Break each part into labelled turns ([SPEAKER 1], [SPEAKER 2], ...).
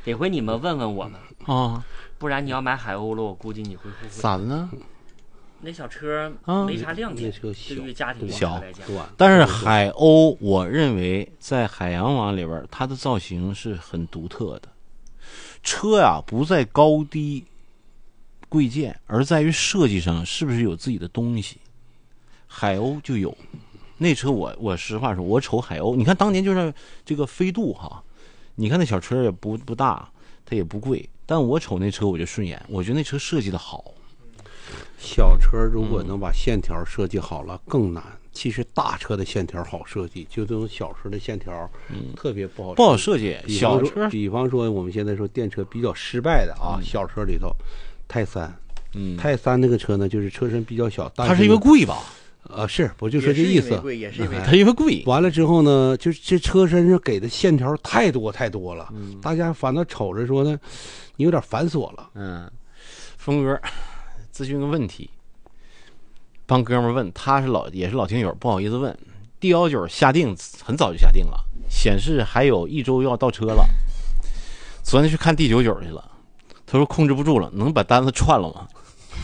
[SPEAKER 1] 得回你们问问我们
[SPEAKER 2] 啊，
[SPEAKER 1] 不然你要买海鸥了，我估计你会后悔。
[SPEAKER 2] 咋的呢？
[SPEAKER 1] 那小车没啥亮点，对于家庭
[SPEAKER 2] 小
[SPEAKER 1] 来讲。
[SPEAKER 2] 但是海鸥，我认为在海洋网里边，它的造型是很独特的。车呀，不在高低贵贱，而在于设计上是不是有自己的东西。海鸥就有，那车我实话说，我瞅海鸥，你看当年就是这个飞度哈，你看那小车也不大，它也不贵，但我瞅那车我就顺眼，我觉得那车设计的好。
[SPEAKER 3] 小车如果能把线条设计好了更难，其实大车的线条好设计，就这种小车的线条特别不好
[SPEAKER 2] 设计。小车
[SPEAKER 3] 比方说我们现在说电车比较失败的啊，小车里头泰山，泰山那个车呢，就是车身比较小，
[SPEAKER 2] 它是因为贵吧？
[SPEAKER 3] 是，我就说这意思。
[SPEAKER 1] 也是因为
[SPEAKER 2] 它因为贵。
[SPEAKER 3] 完了之后呢，就是这车身上给的线条太多了，大家反倒瞅着说呢，你有点繁琐了。
[SPEAKER 2] 峰哥咨询个问题，帮哥们问，他是也是老听友，不好意思问。D19下定很早就下定了，显示还有1周要到车了。昨天去看 D99去了，他说控制不住了，能把单子串了吗？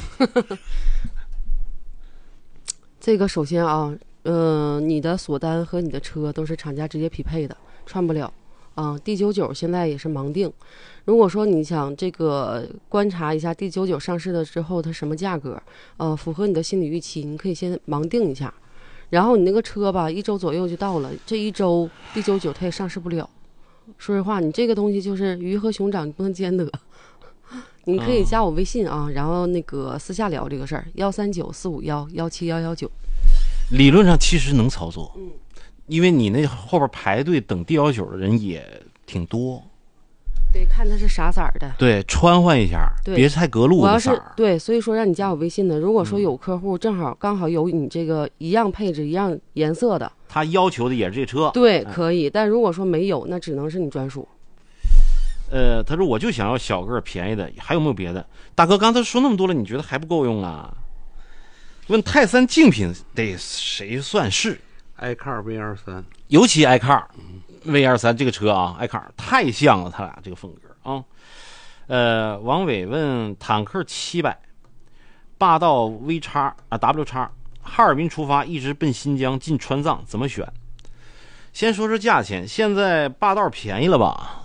[SPEAKER 4] 这个首先啊，你的锁单和你的车都是厂家直接匹配的，串不了。D99现在也是盲定。如果说你想这个观察一下 D99上市了之后它什么价格，符合你的心理预期，你可以先盲定一下。然后你那个车吧，1周左右就到了，这1周 D99它也上市不了。说实话，你这个东西就是鱼和熊掌，你不能兼得。你可以加我微信啊，然后那个私下聊这个事儿，13945117119。
[SPEAKER 2] 理论上其实能操作，因为你那后边排队等D19的人也挺多。
[SPEAKER 4] 对，看它是啥色儿的。
[SPEAKER 2] 对，穿换一下，别太隔路的色儿。
[SPEAKER 4] 对，所以说让你加我微信的。如果说有客户刚好有你这个一样配置、一样颜色的，
[SPEAKER 2] 他要求的也是这车。
[SPEAKER 4] 对，可以。但如果说没有，那只能是你专属。
[SPEAKER 2] 他说我就想要小个便宜的，还有没有别的？大哥，刚才说那么多了，你觉得还不够用啊？问泰山竞品得谁算是
[SPEAKER 3] ？iCar V23，
[SPEAKER 2] 尤其 iCar V23这个车啊，iCar太像了，他俩这个风格啊。王伟问坦克700，霸道 V 叉啊 W 叉，哈尔滨出发一直奔新疆进川藏，怎么选？先说说价钱，现在霸道便宜了吧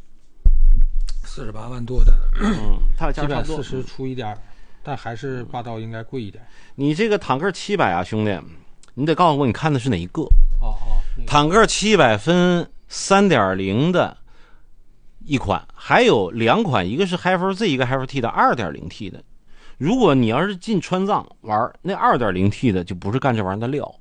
[SPEAKER 5] ？48万多的，
[SPEAKER 2] 它俩价差不多
[SPEAKER 5] 740出一点，但还是霸道应该贵一点。
[SPEAKER 2] 你这个坦克700啊，兄弟，你得告诉我你看的是哪一个？坦克700分3.0的一款，还有2款，一个是 HiFi-Z， 一个 HiFi-T 的 2.0T 的。如果你要是进川藏玩，那 2.0T 的就不是干这玩意儿的料，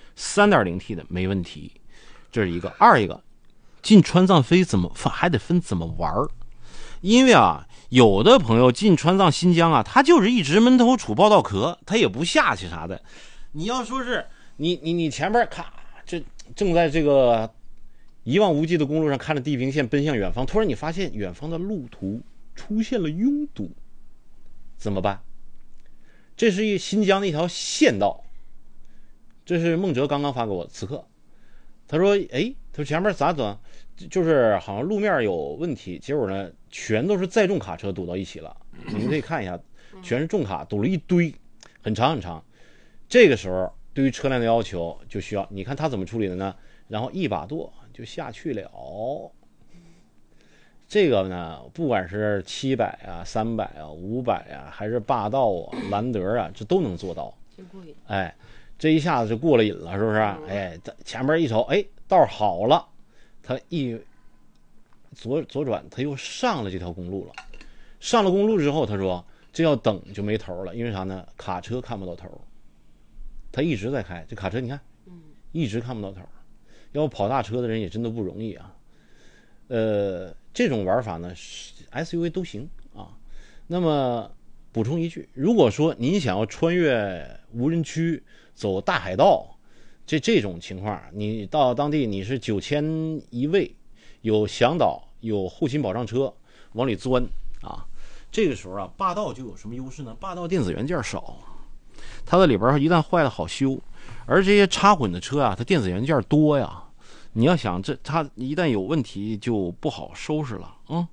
[SPEAKER 2] 3.0T 的没问题。这是一个。二一个，进川藏飞怎么还得分怎么玩。因为啊，有的朋友进川藏新疆啊，他就是一直闷头杵报道壳，他也不下去啥的。你要说是你前边咔，这正在这个一望无际的公路上看着地平线奔向远方，突然你发现远方的路途出现了拥堵，怎么办？这是新疆的一条县道，这是孟哲刚刚发给我，此刻他说他说前面咋整，就是好像路面有问题，结果呢全都是载重卡车堵到一起了，你们可以看一下，全是重卡堵了一堆，很长很长。这个时候对于车辆的要求就需要，你看他怎么处理的呢？然后一把舵就下去了。这个呢，不管是700啊、300啊、500啊，还是霸道啊、兰德啊，这都能做到。这一下子就过了瘾了，是不是？前面一瞅，道好了，他一左转，他又上了这条公路了。上了公路之后，他说这要等就没头了，因为啥呢？卡车看不到头，他一直在开，这卡车你看，一直看不到头。要跑大车的人也真的不容易啊。这种玩法呢 ，SUV 都行啊。那么补充一句，如果说您想要穿越无人区走大海道，这种情况，你到当地你是9000一位，有向导，有后勤保障车往里钻啊。这个时候啊，霸道就有什么优势呢？霸道电子元件少，它的里边一旦坏了好修，而这些插混的车啊，它电子元件多呀。你要想它一旦有问题就不好收拾了啊。